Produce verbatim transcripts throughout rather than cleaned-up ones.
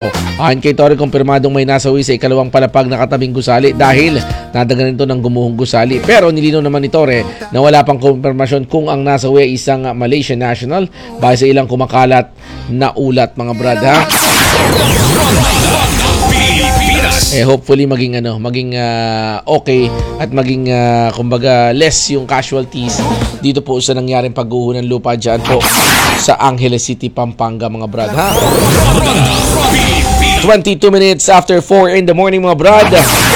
Ayon kay Torre, kumpirmadong may nasawi sa ikalawang palapag na katabing gusali dahil nadaganan ito ng gumuhong gusali. Pero nilinaw naman ni Torre na wala pang kumpirmasyon kung ang nasawi ay isang Malaysian national base sa ilang kumakalat na ulat, mga brad, ha? Eh hopefully maging ano, maging uh, okay at maging uh, kumbaga less yung casualties dito po sa nangyaring pagguho ng lupa diyan po sa Angeles City, Pampanga, mga brad, ha? twenty-two minutes after four in the morning, mga brad.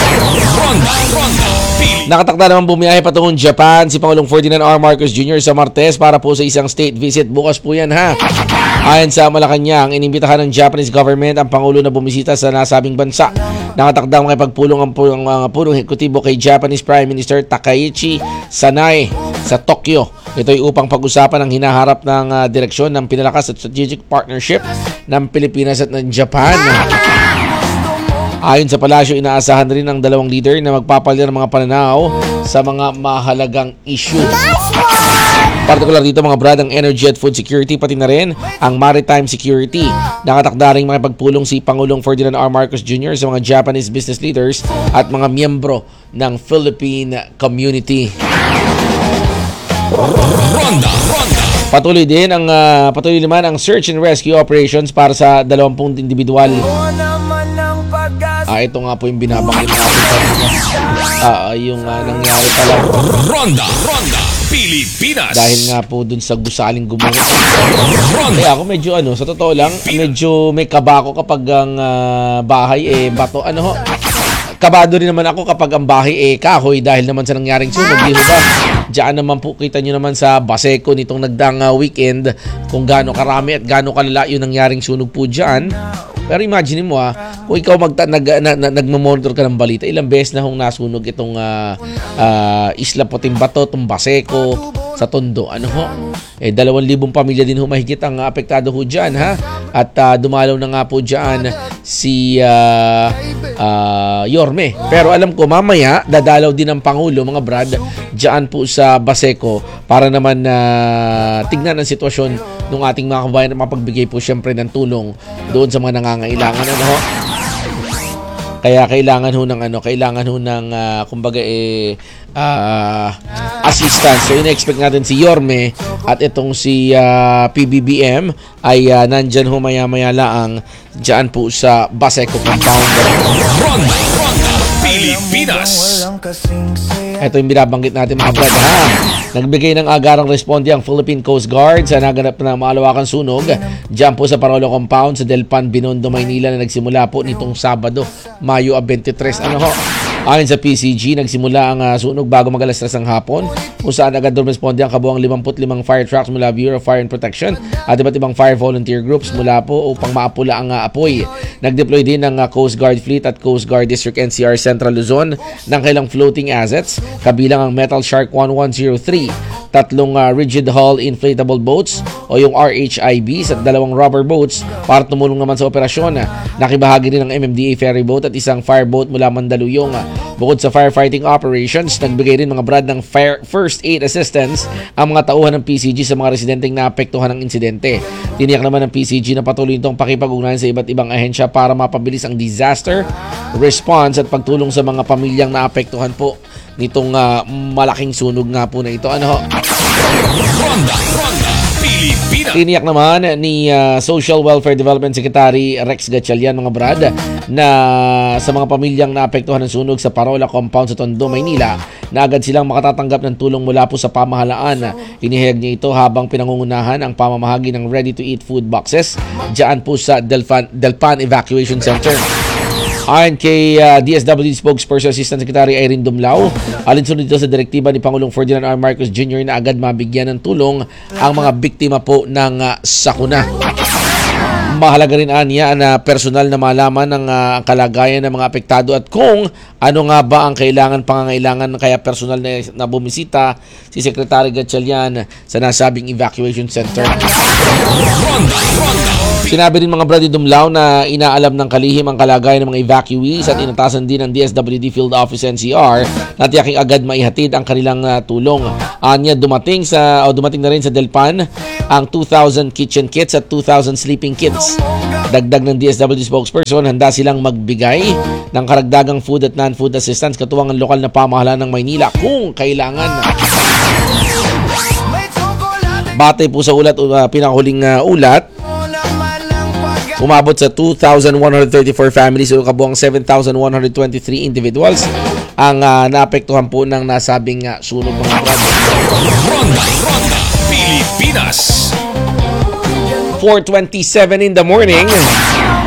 Nakatakda naman bumiyahe patungong Japan si Pangulong Ferdinand R. Marcos Junior sa Martes para po sa isang state visit. Bukas po yan, ha. Ayon sa Malacanang, inimbitahan ng Japanese government ang Pangulo na bumisita sa nasabing bansa. Nakatakda makipagpulong ang uh, punong ekutibo kay Japanese Prime Minister Takaichi Sanae sa Tokyo. Ito ay upang pag-usapan ang hinaharap ng uh, direksyon ng pinalakas at strategic partnership ng Pilipinas at ng Japan. Ayon sa palasyo, inaasahan rin ng dalawang leader na magpapalir ng mga pananaw sa mga mahalagang issue. Partikular dito, mga brad, ang energy at food security, pati na rin ang maritime security. Nakatakda rin makipagpulong si Pangulong Ferdinand R. Marcos Junior sa mga Japanese business leaders at mga miyembro ng Philippine community. Ronda, ronda. Patuloy din ang uh, patuloy naman ang search and rescue operations para sa dalawampung individual. Ah, ito nga po yung binabanggit natin. Ah, yung uh, nangyari pala. Ronda, ronda, Pilipinas. Dahil nga po dun sa gusaling gumawa. Kaya ako medyo ano, sa totoo lang, medyo may kaba ako kapag ang uh, bahay eh bato. Ano ho? Kabado rin naman ako kapag ang bahay eh kahoy dahil naman sa nangyaring sunog. Di ba? Diyan naman po, kita nyo naman sa Baseco nitong nagdaang uh, weekend kung gaano karami at gaano kalala yung nangyaring sunog po dyan. Pero imagine mo ha, kung ikaw magta- nag, na, na, nagmamonitor ka ng balita, ilang beses na hong nasunog itong uh, uh, Isla Puting Bato, itong Baseco, sa Tondo. Ano ho? Eh, dalawang libong pamilya din ho mahigit ang apektado ho dyan, ha? At uh, dumalaw na nga po dyan si uh, uh, Yorme. Pero alam ko, mamaya, dadalaw din ang Pangulo, mga brad, dyan po sa Baseco para naman uh, tignan ang sitwasyon ng ating mga kabayan at mapagbigay po syempre ng tulong doon sa mga nangangailangan. Ano ho? Kaya kailangan ho ng ano, kailangan ho ng uh, kumbaga eh uh, assistance. So ina-expect natin si Yorme at itong si uh, P B B M ay uh, nandyan ho maya-maya laang dyan po sa Baseco compound. Ronda, Ronda, Pilipinas. Ito yung binabanggit natin, mga brad, ha. Nagbigay ng agarang responde ang Philippine Coast Guard sa naganap na malawakang sunog dyan po sa Parolo Compound sa Delpan, Binondo, Maynila na nagsimula po nitong Sabado, Mayo twenty-three. Ano ho? Ayon sa P C G, nagsimula ang uh, sunog bago mag-alas tres ng hapon kung saan agad responde ang kabuang fifty-five fire trucks mula Bureau of Fire and Protection at iba't ibang fire volunteer groups mula po upang maapula ang uh, apoy. Nag-deploy din ng uh, Coast Guard Fleet at Coast Guard District N C R Central Luzon ng kailang floating assets, kabilang ang Metal Shark one one zero three, tatlong uh, rigid hull inflatable boats o yung R H I Bs at dalawang rubber boats para tumulong naman sa operasyon. Nakibahagi rin ng M M D A ferry boat at isang fireboat mula Mandaluyong. Bukod sa firefighting operations, nagbigay rin mga brad ng fire, first aid assistance ang mga tauhan ng P C G sa mga residenteng naapektuhan ng insidente. Tiniyak naman ng P C G na patuloy itong pakipag-ugnayan sa iba't ibang ahensya para mapabilis ang disaster response at pagtulong sa mga pamilyang naapektuhan po nitong uh, malaking sunog nga po na ito. Ano ho? Ronda, Ronda, Pilipinas. Tiniyak naman ni uh, Social Welfare Development Secretary Rex Gatchalian, mga brad, na sa mga pamilyang naapektuhan ng sunog sa Parola Compound sa Tondo, Maynila, na agad silang makatatanggap ng tulong mula po sa pamahalaan. Inihayag niya ito habang pinangungunahan ang pamamahagi ng ready-to-eat food boxes dyan po sa Delpan, Delpan Evacuation Center. Ayon kay uh, D S W D Spokesperson Assistant Secretary Irene Dumlao, alinsunod dito sa direktiba ni Pangulong Ferdinand R. Marcos Junior na agad mabigyan ng tulong ang mga biktima po ng uh, sakuna. Mahalaga rin aniya na personal na malaman ng uh, kalagayan ng mga apektado at kung ano nga ba ang kailangan pangangailangan, kaya personal na, na bumisita si Secretary Gatchalian sa nasabing evacuation center. So Sinabi rin mga Brady Dumlao na inaalam ng kalihim ang kalagayan ng mga evacuees at inatasan din ng D S W D Field Office N C R na tiyaking agad maihatid ang kanilang uh, tulong. Anya, dumating sa o dumating na rin sa Delpan ang two thousand kitchen kits at two thousand sleeping kits. Dagdag ng D S W D spokesperson, handa silang magbigay ng karagdagang food at non-food assistance katuwang ang lokal na pamahalaan ng Maynila kung kailangan. Batay po sa ulat, uh, pinakahuling uh, ulat, umabot sa two thousand one hundred thirty-four families o kabuang seven thousand one hundred twenty-three individuals ang uh, naapektuhan po ng nasabing uh, sunog mga brad. Ronda, Ronda, Pilipinas. four twenty-seven in the morning.